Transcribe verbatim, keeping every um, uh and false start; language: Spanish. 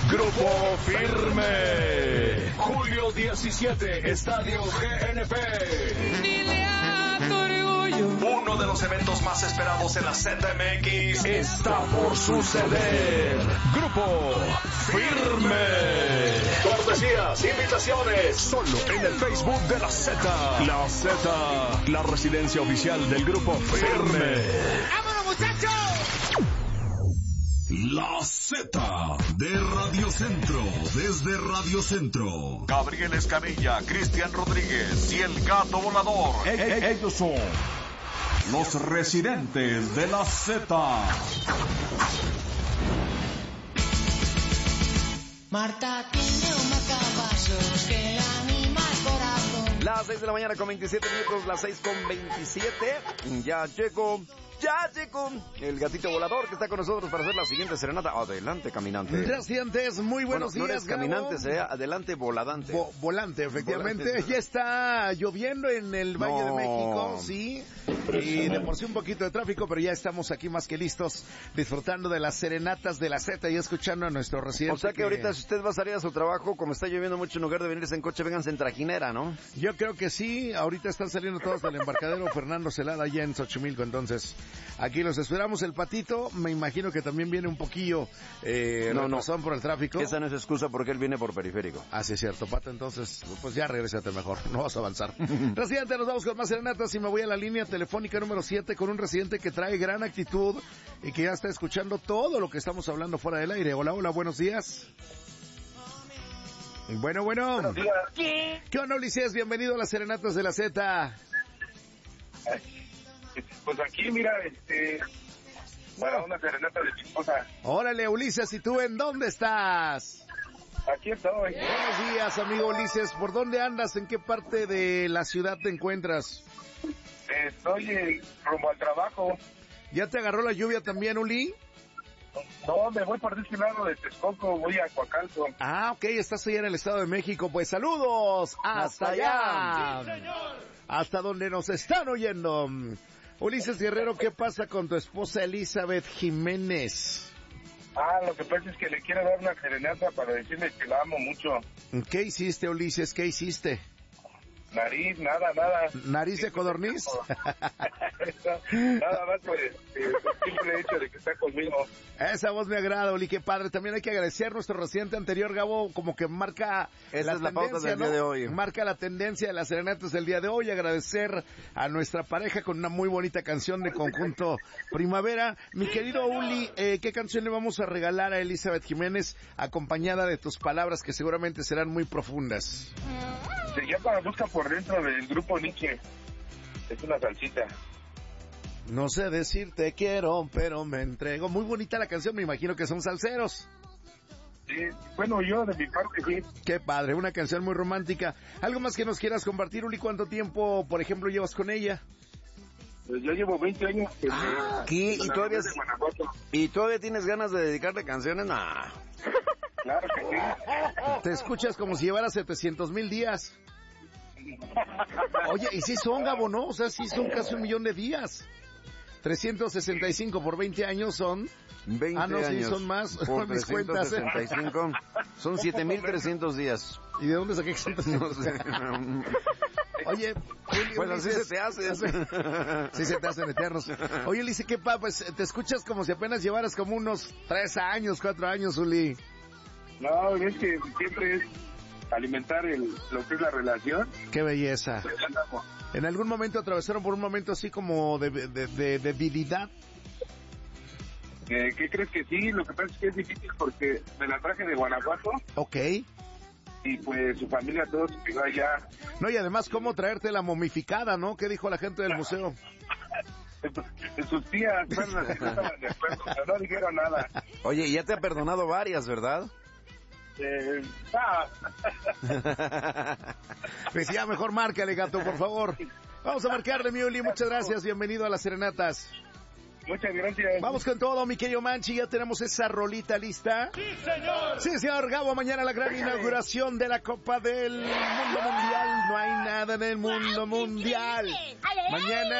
Grupo Firme. Julio diecisiete, Estadio G N P. Dile a tu orgullo. Uno de los eventos más esperados en la Z M X está por suceder. Grupo Firme. Cortesías, invitaciones, solo en el Facebook de la Z. La Z, la residencia oficial del Grupo Firme. ¡Vámonos, muchachos! La Z de Radio Centro, desde Radio Centro. Gabriel Escamilla, Cristian Rodríguez y el Gato Volador. E- e- ellos son los residentes de la Z. Marta tiene un marcapasos que le anima el corazón. Las seis de la mañana con veintisiete minutos, las seis con veintisiete. Ya llegó, ya llegó el gatito volador que está con nosotros para hacer la siguiente serenata. Adelante, caminante. Residentes, muy buenos bueno, no días, eres caminante, sea adelante, voladante. Vo- volante, efectivamente. Volante. Ya está lloviendo en el Valle No. de México, sí. Y de por sí un poquito de tráfico, pero ya estamos aquí más que listos, disfrutando de las serenatas de la Z y escuchando a nuestro residente. O sea que, que ahorita si usted va a salir a su trabajo, como está lloviendo mucho, en lugar de venirse en coche, vénganse en trajinera, ¿no? Yo creo que sí, ahorita están saliendo todos del embarcadero Fernando Celada allá en Xochimilco, entonces aquí los esperamos. El Patito, me imagino que también viene un poquillo eh, No, no. retrasado por el tráfico. Esa no es excusa porque él viene por periférico. Ah, sí es cierto, Pato, entonces, pues ya regrésate mejor, no vas a avanzar. Residente, nos vamos con más serenatas y me voy a la línea telefónica número siete con un residente que trae gran actitud y que ya está escuchando todo lo que estamos hablando fuera del aire. Hola, hola, buenos días. Bueno, bueno. Buenos días. ¿Qué? ¿Qué onda, Ulises? Bienvenido a las serenatas de la Z. Pues aquí, mira, este... Para una serenata de mi esposa. Órale, Ulises, ¿y tú en dónde estás? Aquí estoy. Buenos días, amigo Ulises. ¿Por dónde andas? ¿En qué parte de la ciudad te encuentras? Estoy eh, rumbo al trabajo. ¿Ya te agarró la lluvia también, Uli? No, me voy por este lado de Texcoco, voy a Coacalco. Ah, ok, estás allá en el Estado de México. Pues saludos hasta, Hasta allá. allá. ¡Sí, señor! Hasta donde nos están oyendo. Ulises Guerrero, ¿qué pasa con tu esposa Elizabeth Jiménez? Ah, lo que pasa es que le quiero dar una serenata para decirle que la amo mucho. ¿Qué hiciste, Ulises? ¿Qué hiciste? Nariz, nada, nada. ¿Nariz de codorniz? Nada más por el, el simple hecho de que está conmigo. Esa voz me agrada, Uli, qué padre. También hay que agradecer a nuestro residente anterior, Gabo, como que marca Esa es la pauta del ¿no? día de hoy. Marca la tendencia de las serenatas del día de hoy. Agradecer a nuestra pareja con una muy bonita canción de conjunto Primavera. Mi querido Uli, eh, ¿qué canción le vamos a regalar a Elizabeth Jiménez acompañada de tus palabras que seguramente serán muy profundas? Se llama Busca por Dentro del grupo Nietzsche. Es una salsita. No sé decir te quiero, pero me entrego. Muy bonita la canción, me imagino que son salseros. Sí, bueno, yo de mi parte sí. Qué padre, una canción muy romántica. ¿Algo más que nos quieras compartir, Uli? ¿Cuánto tiempo, por ejemplo, llevas con ella? Pues yo llevo veinte años. Que Ah, me- ¿qué? en ¿Y la todavía, ciudad de Guanajuato. ¿Y todavía tienes ganas de dedicarle canciones? Nah. Claro que sí. Te escuchas como si llevara setecientos mil días. Oye, y sí son, Gabo, ¿no? O sea, sí son casi un millón de días. trescientos sesenta y cinco por veinte años son... veinte Ah, no, sí, años. son más. Por Mis cuentas, ¿eh? trescientos sesenta y cinco. Son siete mil trescientos días. ¿Y de dónde saqué que No sé. Oye, Uli, Pues así Ulises, se te hace. sí se te hacen eternos. Oye, Ulises, ¿qué pa? Pues te escuchas como si apenas llevaras como unos tres años, cuatro años, Uli. No, es que siempre es alimentar el, lo que es la relación. Qué belleza. Pues ya andamos. ¿En algún momento atravesaron por un momento así como de, de, de debilidad? Eh, ¿Qué crees que sí? Lo que pasa es que es difícil porque me la traje de Guanajuato Ok. y pues su familia todos quedó allá. No, y además, ¿cómo traerte la momificada, no? ¿Qué dijo la gente del museo? Sus tías, bueno, no estaban de acuerdo, pero no dijeron nada. Oye, y ya te ha perdonado varias, ¿verdad? Eh, ah, Pues ya, mejor márcale, gato, por favor. Vamos a marcarle, mi Uli. Muchas gracias. Bienvenido a las serenatas. muchas gracias. Vamos con todo, mi querido Manchi. Ya tenemos esa rolita lista. ¡Sí, señor! Sí, señor Gabo. Mañana la gran inauguración de la Copa del Mundo Mundial. No hay nada en el mundo mundial. Mañana.